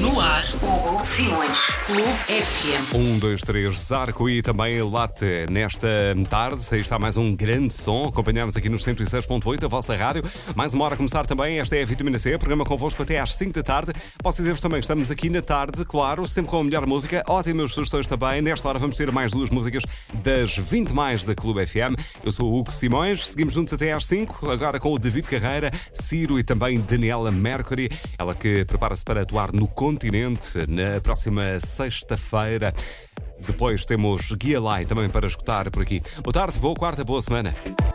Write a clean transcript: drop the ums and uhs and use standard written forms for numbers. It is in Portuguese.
No ar, Hugo Simões, Clube FM. 1, 2, 3, Zarco e também Latte. Nesta tarde, aí está mais um grande som. Acompanhamos aqui nos 106.8, a vossa rádio. Mais uma hora a começar também. Esta é a Vitamina C, programa convosco até às 5 da tarde. Posso dizer-vos também que estamos aqui na tarde, claro, sempre com a melhor música. Ótimas sugestões também. Nesta hora vamos ter mais duas músicas das 20 mais da Clube FM. Eu sou o Hugo Simões, seguimos juntos até às 5, agora com o David Carreira, Ciro e também Daniela Mercury. Ela que prepara-se para atuar no continente na próxima sexta-feira. Depois temos Guia Lai também para escutar por aqui. Boa tarde, boa quarta, boa semana.